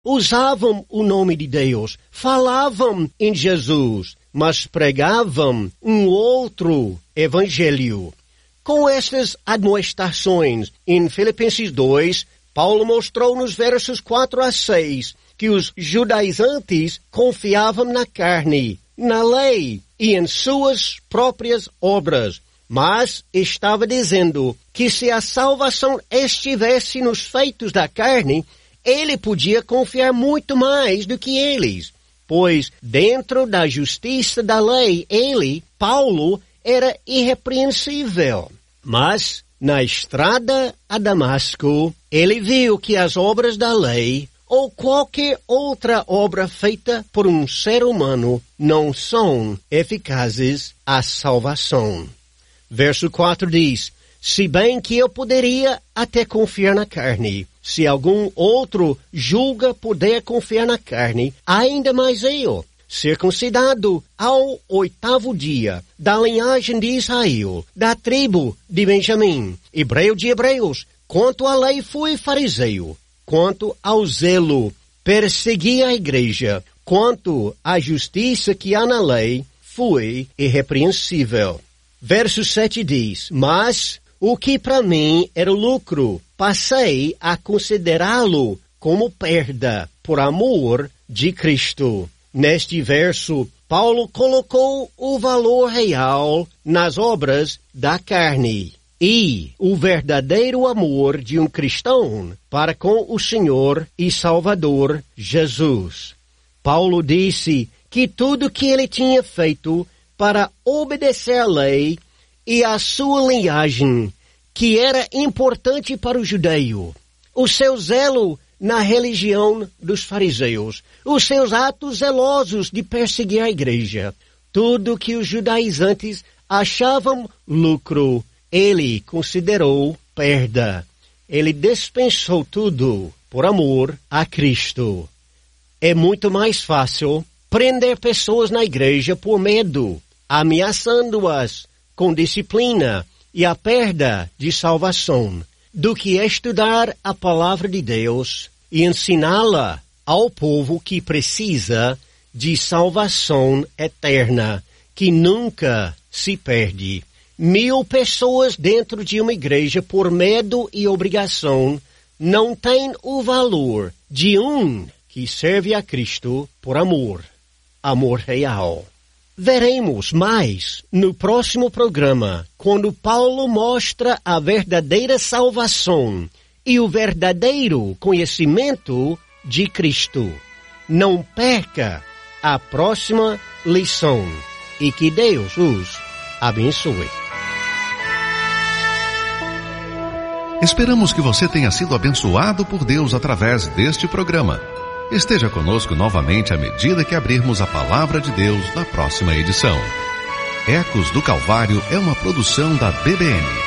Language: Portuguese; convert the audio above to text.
usavam o nome de Deus, falavam em Jesus, mas pregavam um outro evangelho. Com estas admoestações, em Filipenses 2, Paulo mostrou nos versos 4 a 6 que os judaizantes confiavam na carne, na lei e em suas próprias obras, mas estava dizendo que se a salvação estivesse nos feitos da carne, ele podia confiar muito mais do que eles, pois dentro da justiça da lei, Paulo, era irrepreensível. Mas, na estrada a Damasco, ele viu que as obras da lei, ou qualquer outra obra feita por um ser humano, não são eficazes à salvação. Verso 4 diz, se bem que eu poderia até confiar na carne, se algum outro julga poder confiar na carne, ainda mais eu, circuncidado ao 8º dia, da linhagem de Israel, da tribo de Benjamim, hebreu de hebreus, quanto à lei fui fariseu, quanto ao zelo, persegui a igreja, quanto à justiça que há na lei, fui irrepreensível. Verso 7 diz, mas o que para mim era lucro, passei a considerá-lo como perda, por amor de Cristo. Neste verso, Paulo colocou o valor real nas obras da carne e o verdadeiro amor de um cristão para com o Senhor e Salvador Jesus. Paulo disse que tudo que ele tinha feito para obedecer à lei e à sua linhagem, que era importante para o judeu, o seu zelo na religião dos fariseus, os seus atos zelosos de perseguir a igreja, tudo que os judaizantes achavam lucro, ele considerou perda. Ele dispensou tudo por amor a Cristo. É muito mais fácil prender pessoas na igreja por medo, ameaçando-as com disciplina e a perda de salvação, do que estudar a palavra de Deus e ensiná-la ao povo que precisa de salvação eterna, que nunca se perde. 1000 pessoas dentro de uma igreja por medo e obrigação não têm o valor de um que serve a Cristo por amor real. Veremos mais no próximo programa, quando Paulo mostra a verdadeira salvação e o verdadeiro conhecimento de Cristo. Não perca a próxima lição e que Deus os abençoe. Esperamos que você tenha sido abençoado por Deus através deste programa. Esteja conosco novamente à medida que abrirmos a Palavra de Deus na próxima edição. Ecos do Calvário é uma produção da BBN.